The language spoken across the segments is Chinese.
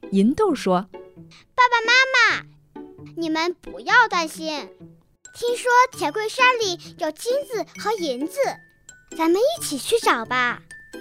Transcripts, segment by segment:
银豆说： 爸爸妈妈，你们不要担心，听说铁柜山里有金子和银子，咱们一起去找吧。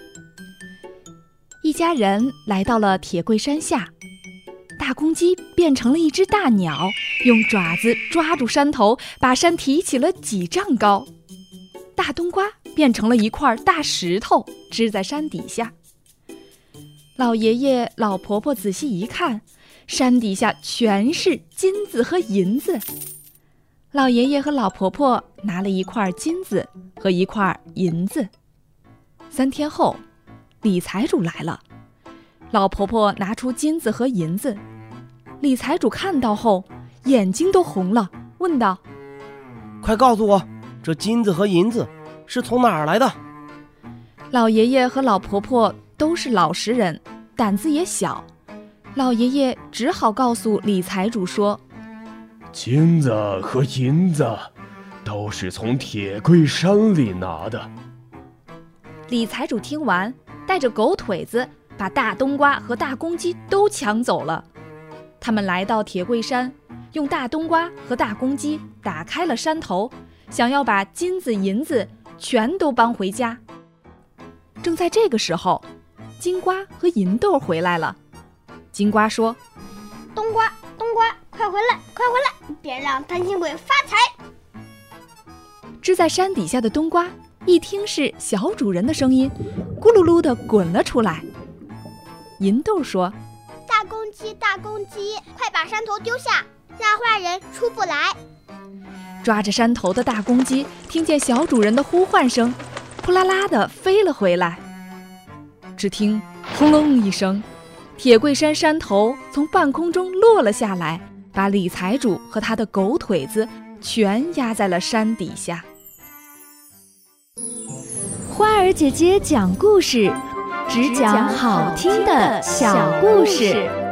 一家人来到了铁柜山下，大公鸡变成了一只大鸟，用爪子抓住山头，把山提起了几丈高。大冬瓜变成了一块大石头，支在山底下。老爷爷老婆婆仔细一看，山底下全是金子和银子。老爷爷和老婆婆拿了一块金子和一块银子。3天后，李财主来了，老婆婆拿出金子和银子。李财主看到后，眼睛都红了，问道： 快告诉我，这金子和银子是从哪儿来的？ 老爷爷和老婆婆都是老实人，胆子也小。老爷爷只好告诉李财主说： 金子和银子都是从铁柜山里拿的。 李财主听完，带着狗腿子把大冬瓜和大公鸡都抢走了。他们来到铁柜山，用大冬瓜和大公鸡打开了山头，想要把金子银子全都搬回家。正在这个时候，金瓜和银豆回来了。金瓜说： 冬瓜，快回来，快回来，别让担心鬼发财。 支在山底下的冬瓜一听是小主人的声音，咕噜噜地滚了出来。银豆说： 大公鸡，快把山头丢下，让坏人出不来。 抓着山头的大公鸡听见小主人的呼唤声，扑啦啦地飞了回来。只听轰隆一声，铁柜山山头从半空中落了下来，把李财主和他的狗腿子全压在了山底下。 花儿姐姐讲故事，只讲好听的小故事。